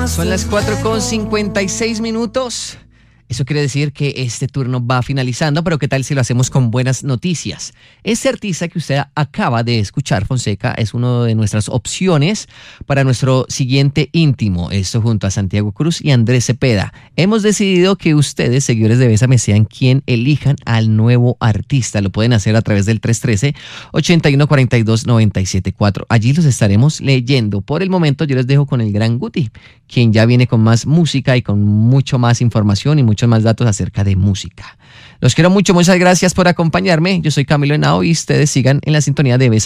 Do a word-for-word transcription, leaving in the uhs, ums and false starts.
Son las cuatro con cincuenta y seis minutos. Eso quiere decir que este turno va finalizando, pero ¿qué tal si lo hacemos con buenas noticias? Este artista que usted acaba de escuchar, Fonseca, es una de nuestras opciones para nuestro siguiente íntimo. Esto junto a Santiago Cruz y Andrés Cepeda. Hemos decidido que ustedes, seguidores de Bésame, sean quien elijan al nuevo artista. Lo pueden hacer a través del tres uno tres, ocho uno cuatro dos, nueve siete cuatro. Allí los estaremos leyendo. Por el momento yo les dejo con el gran Guti, quien ya viene con más música y con mucho más información y muchos más datos acerca de música. Los quiero mucho, muchas gracias por acompañarme. Yo soy Camilo Henao y ustedes sigan en la sintonía de Bésame.